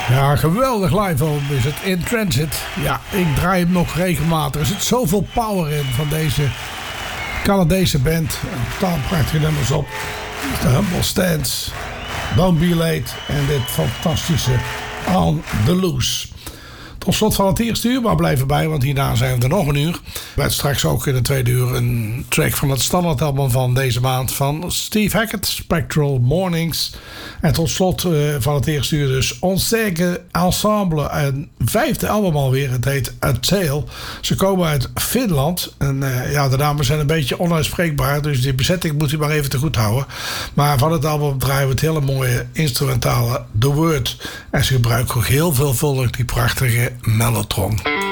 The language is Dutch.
Ja, geweldig live album is het. In Transit. Ja, ik draai hem nog regelmatig. Er zit zoveel power in van deze Canadese band. Totaal prachtige nummers op. The Humble Stance, Don't Be Late en dit fantastische On The Loose. Tot slot van het eerste uur, maar blijven bij, want hierna zijn we er nog een uur. Met straks ook in het tweede uur een track van het standaardalbum van deze maand van Steve Hackett, Spectral Mornings. En tot slot van het eerste uur dus Onsege Ensemble, een vijfde album alweer. Het heet A Tale. Ze komen uit Finland. En de namen zijn een beetje onuitspreekbaar, dus die bezetting moet u maar even te goed houden. Maar van het album draaien we het hele mooie instrumentale The Word. En ze gebruiken ook heel veelvuldig die prachtige mellotron.